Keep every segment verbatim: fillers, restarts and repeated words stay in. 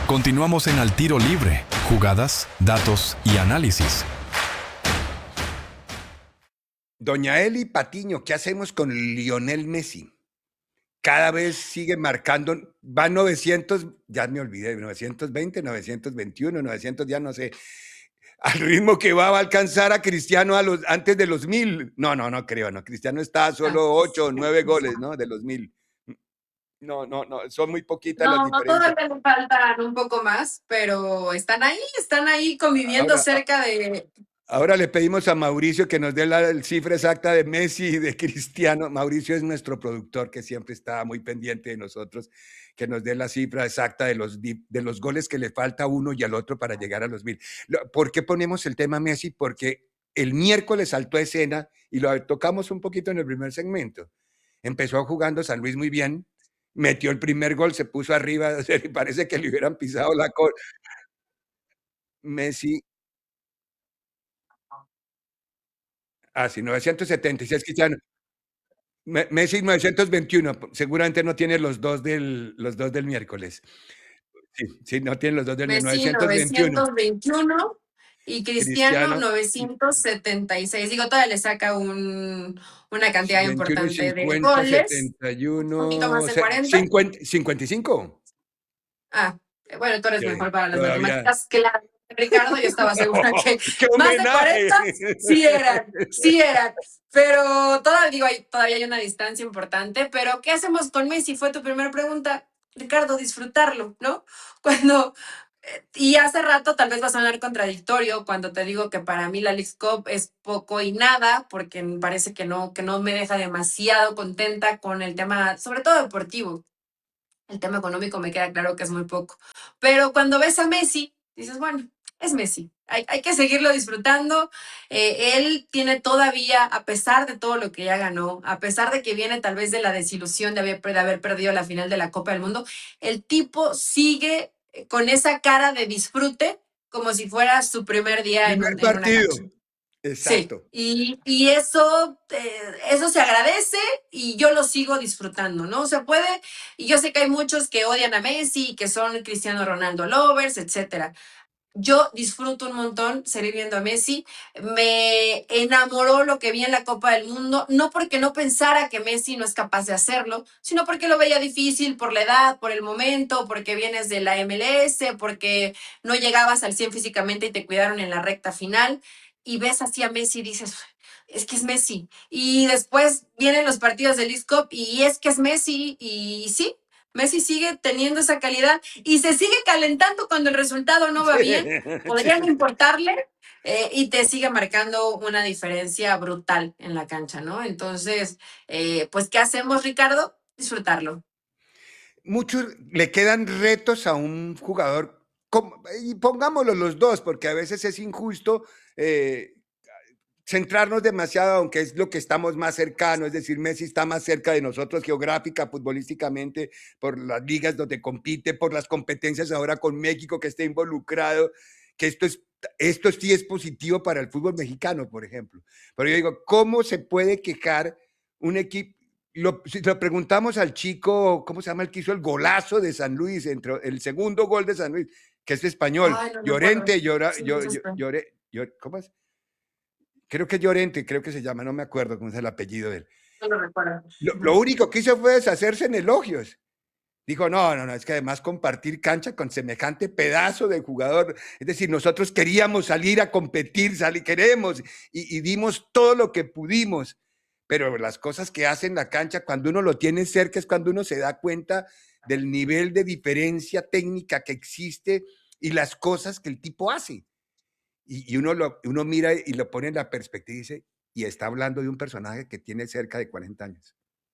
Continuamos en Al Tiro Libre, jugadas, datos y análisis. Doña Eli Patiño, ¿qué hacemos con Lionel Messi? Cada vez sigue marcando, va novecientos, ya me olvidé, novecientos veinte, novecientos veintiuno, novecientos, ya no sé. Al ritmo que va, va a alcanzar a Cristiano a los, antes de los mil. No, no, no creo, no. Cristiano está a solo ocho o nueve goles, ¿no? De los mil. No, no, no, son muy poquitas las No, diferencias. todavía le faltan un poco más, pero están ahí, están ahí conviviendo Ahora, cerca de... Ahora le pedimos a Mauricio que nos dé la el cifra exacta de Messi y de Cristiano. Mauricio es nuestro productor que siempre está muy pendiente de nosotros, que nos dé la cifra exacta de los, di- de los goles que le falta a uno y al otro para llegar a los mil. Lo- ¿Por qué ponemos el tema Messi? Porque el miércoles saltó a escena y lo tocamos un poquito en el primer segmento. Empezó jugando San Luis muy bien, metió el primer gol, se puso arriba, o sea, parece que le hubieran pisado la cola. Messi, ah, sí, novecientos setenta y seis Cristiano. Me- Messi novecientos veintiuno, seguramente no tiene los dos del, los dos del miércoles. Sí, sí, no tiene los dos del Messi novecientos veintiuno. novecientos veintiuno y Cristiano Cristiano, novecientos setenta y seis. Digo, todavía le saca un, una cantidad veintiuno y importante de cincuenta, goles, setenta y un poquito más uno, de se- cuarenta. cincuenta, cincuenta y cinco. Ah, bueno, tú eres Sí, mejor para las todavía. matemáticas, claro, Ricardo, yo estaba segura que ¡Qué más de homenaje! cuarenta sí eran, sí eran. Pero todavía, digo, hay, todavía hay una distancia importante. Pero, ¿qué hacemos con Messi? Fue tu primera pregunta, Ricardo, disfrutarlo, ¿no? Cuando, eh, y hace rato tal vez va a sonar contradictorio cuando te digo que para mí la Leagues Cup es poco y nada, porque me parece que no, que no me deja demasiado contenta con el tema, sobre todo deportivo. El tema económico me queda claro que es muy poco. Pero cuando ves a Messi, dices, bueno, es Messi. Hay, hay que seguirlo disfrutando. Eh, él tiene todavía, a pesar de todo lo que ya ganó, a pesar de que viene tal vez de la desilusión de haber, de haber perdido la final de la Copa del Mundo, el tipo sigue eh, con esa cara de disfrute como si fuera su primer día en, Primer un, en una partido. cancha. Sí, Exacto. y, y eso, eh, eso se agradece y yo lo sigo disfrutando, ¿no? Se puede, y yo sé que hay muchos que odian a Messi, que son Cristiano Ronaldo lovers, etcétera. Yo disfruto un montón seguir viendo a Messi. Me enamoró lo que vi en la Copa del Mundo, no porque no pensara que Messi no es capaz de hacerlo, sino porque lo veía difícil por la edad, por el momento, porque vienes de la M L S, porque no llegabas al cien físicamente y te cuidaron en la recta final. Y ves así a Messi y dices, es que es Messi. Y después vienen los partidos del League Cup y es que es Messi. Y sí, Messi sigue teniendo esa calidad y se sigue calentando cuando el resultado no va bien, podría no importarle, eh, y te sigue marcando una diferencia brutal en la cancha, ¿no? Entonces, eh, pues, ¿qué hacemos, Ricardo? Disfrutarlo. Muchos le quedan retos a un jugador, como- y pongámoslo los dos, porque a veces es injusto eh, centrarnos demasiado, aunque es lo que estamos más cercano, es decir, Messi está más cerca de nosotros geográfica, futbolísticamente, por las ligas donde compite, por las competencias ahora con México que está involucrado, que esto es, esto sí es positivo para el fútbol mexicano, por ejemplo. Pero yo digo, ¿cómo se puede quejar un equipo? Lo, si lo preguntamos al chico, ¿cómo se llama el que hizo el golazo de San Luis, entre, el segundo gol de San Luis, que es español, Ay, no me acuerdo. Llorente, llora, Sí, llor, eso es peor. llor, llor, ¿cómo es? Creo que Llorente, creo que se llama, no me acuerdo cómo es el apellido de él. No lo recuerdo. Lo, lo único que hizo fue deshacerse en elogios. Dijo, no, no, no, es que además compartir cancha con semejante pedazo de jugador, es decir, nosotros queríamos salir a competir, salir, queremos, y, y dimos todo lo que pudimos, pero las cosas que hacen la cancha, cuando uno lo tiene cerca, es cuando uno se da cuenta del nivel de diferencia técnica que existe y las cosas que el tipo hace. Y, y uno, lo, uno mira y lo pone en la perspectiva y dice, y está hablando de un personaje que tiene cerca de cuarenta años.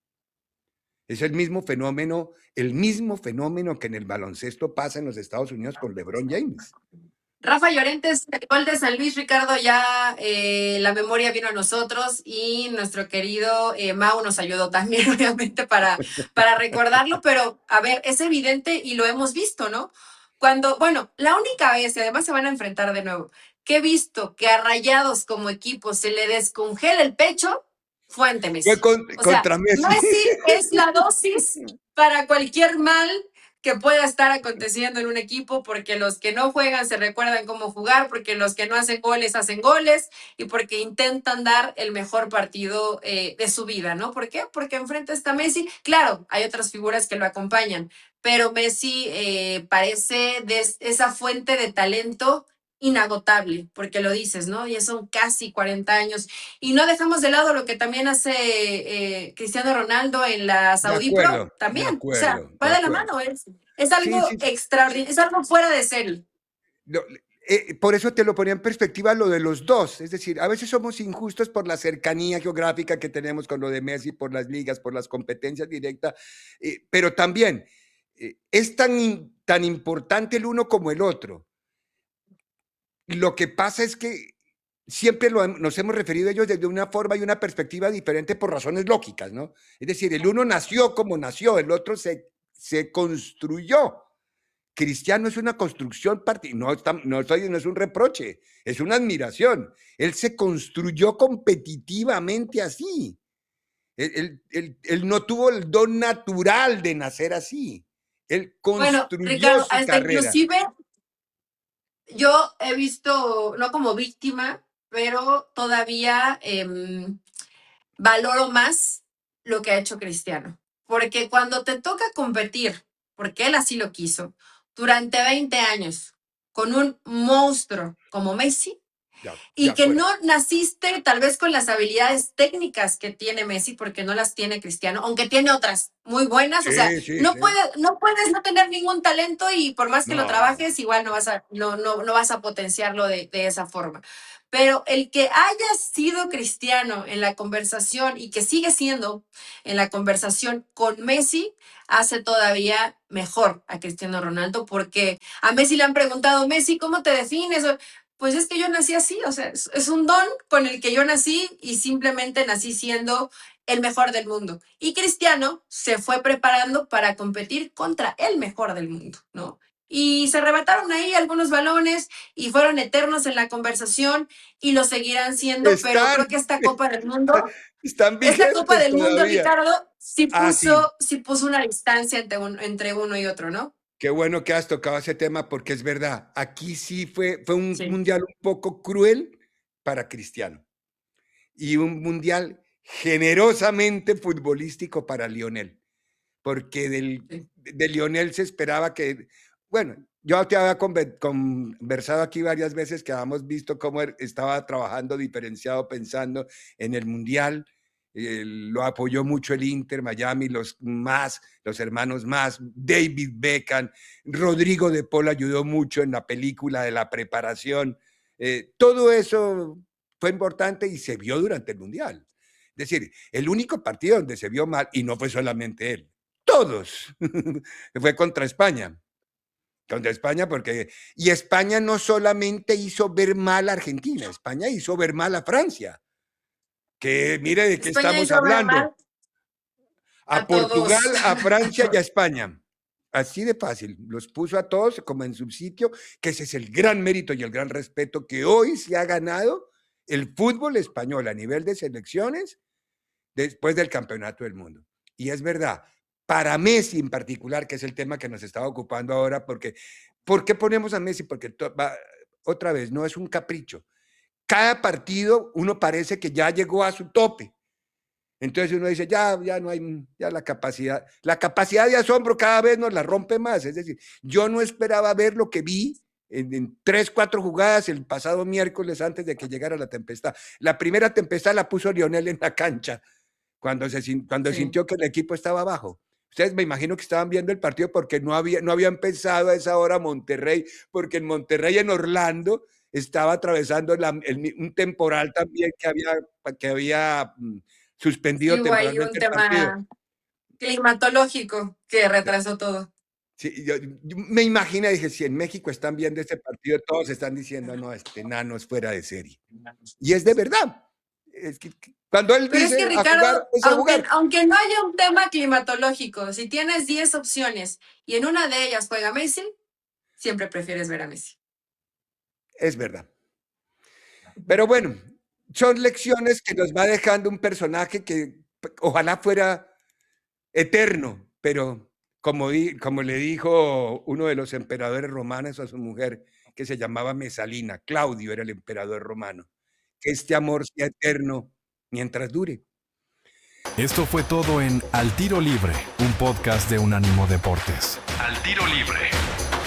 Es el mismo fenómeno, el mismo fenómeno que en el baloncesto pasa en los Estados Unidos con LeBron James. Rafa Llorente, el gol de San Luis, Ricardo, ya eh, la memoria vino a nosotros y nuestro querido eh, Mau nos ayudó también, obviamente, para, para recordarlo, pero a ver, es evidente y lo hemos visto, ¿no? Cuando, bueno, la única vez, y además se van a enfrentar de nuevo, que he visto que a Rayados como equipo se le descongela el pecho, fue ante Fue Messi. con, O sea, contra Messi. Messi es la dosis para cualquier mal que pueda estar aconteciendo en un equipo, porque los que no juegan se recuerdan cómo jugar, porque los que no hacen goles hacen goles y porque intentan dar el mejor partido eh, de su vida, ¿no? ¿Por qué? Porque enfrente está Messi. Claro, hay otras figuras que lo acompañan, pero Messi eh, parece de esa fuente de talento inagotable, porque lo dices, ¿no? Ya son casi cuarenta años. Y no dejamos de lado lo que también hace eh, Cristiano Ronaldo en la De Saudi Pro, acuerdo, de también. O sea, acuerdo, de va de la acuerdo. mano, es, es Sí, algo sí, sí. extraordinario, es algo fuera de serie. No, eh, por eso te lo ponía en perspectiva lo de los dos. Es decir, a veces somos injustos por la cercanía geográfica que tenemos con lo de Messi, por las ligas, por las competencias directas, eh, pero también eh, es tan, in- tan importante el uno como el otro. Lo que pasa es que siempre lo hem- nos hemos referido a ellos desde una forma y una perspectiva diferente por razones lógicas, ¿no? Es decir, el uno nació como nació, el otro se, se construyó. Cristiano es una construcción, no, está, no, estoy, no es un reproche, es una admiración. Él se construyó competitivamente así. Él, él, él, él no tuvo el don natural de nacer así. Él Bueno, construyó Ricardo, su hasta carrera. inclusive yo he visto, no como víctima, pero todavía eh, valoro más lo que ha hecho Cristiano. Porque cuando te toca competir, porque él así lo quiso, durante veinte años con un monstruo como Messi, De, de y que acuerdo. no naciste tal vez con las habilidades técnicas que tiene Messi, porque no las tiene Cristiano, aunque tiene otras muy buenas. O sea, Sí, sí, no, sí. puede, no puedes no tener ningún talento y por más que lo No. trabajes, igual no vas a, no, no, no vas a potenciarlo de, de esa forma. Pero el que haya sido Cristiano en la conversación y que sigue siendo en la conversación con Messi, hace todavía mejor a Cristiano Ronaldo, porque a Messi le han preguntado, Messi, ¿cómo te defines? Pues es que yo nací así, o sea, es, es un don con el que yo nací y simplemente nací siendo el mejor del mundo. Y Cristiano se fue preparando para competir contra el mejor del mundo, ¿no? Y se arrebataron ahí algunos balones y fueron eternos en la conversación y lo seguirán siendo, pero Están, creo que esta Copa del Mundo, están esta Copa vigentes del Mundo, todavía. Ricardo, sí Ah, sí. puso, sí puso una distancia entre, un, entre uno y otro, ¿no? Qué bueno que has tocado ese tema porque es verdad. Aquí sí fue, fue un Sí. mundial un poco cruel para Cristiano y un mundial generosamente futbolístico para Lionel, porque del, Sí. de Lionel se esperaba que, bueno, yo te había conversado aquí varias veces que habíamos visto cómo estaba trabajando diferenciado pensando en el mundial. Eh, lo apoyó mucho el Inter, Miami, los más, los hermanos más, David Beckham, Rodrigo de Paul ayudó mucho en la película de la preparación. Eh, todo eso fue importante y se vio durante el mundial. Es decir, el único partido donde se vio mal, y no fue solamente él, todos, fue contra España. Contra España porque, y España no solamente hizo ver mal a Argentina, España hizo ver mal a Francia. Que mire de qué España estamos hizo ver hablando. mal A a Portugal, todos. a Francia y a España. Así de fácil. Los puso a todos como en su sitio, que ese es el gran mérito y el gran respeto que hoy se ha ganado el fútbol español a nivel de selecciones después del campeonato del mundo. Y es verdad, para Messi en particular, que es el tema que nos estaba ocupando ahora, porque ¿por qué ponemos a Messi? Porque va, otra vez, no es un capricho. Cada partido uno parece que ya llegó a su tope. Entonces uno dice, ya, ya no hay, ya la capacidad, la capacidad de asombro cada vez nos la rompe más. Es decir, yo no esperaba ver lo que vi en, en tres, cuatro jugadas el pasado miércoles antes de que llegara la tempestad. La primera tempestad la puso Lionel en la cancha cuando, se, cuando Sí. sintió que el equipo estaba abajo. Ustedes me imagino que estaban viendo el partido porque no había, no había empezado a esa hora Monterrey, porque en Monterrey, en Orlando, estaba atravesando la, el, un temporal también que había, que había suspendido Sí, hubo ahí un temporalmente el partido. tema climatológico que retrasó todo. Sí, yo, yo me imagino, dije, si en México están viendo este partido, todos están diciendo, no, este nano es fuera de serie. Y es de verdad. Es que, cuando él Pero es que, dice a jugar, Ricardo, es a aunque, jugar. aunque no haya un tema climatológico, si tienes diez opciones y en una de ellas juega Messi, siempre prefieres ver a Messi. Es verdad. Pero bueno, son lecciones que nos va dejando un personaje que ojalá fuera eterno, pero como, di- como le dijo uno de los emperadores romanos a su mujer, que se llamaba Mesalina, Claudio era el emperador romano, que este amor sea eterno mientras dure. Esto fue todo en Al Tiro Libre, un podcast de Unánimo Deportes. Al Tiro Libre.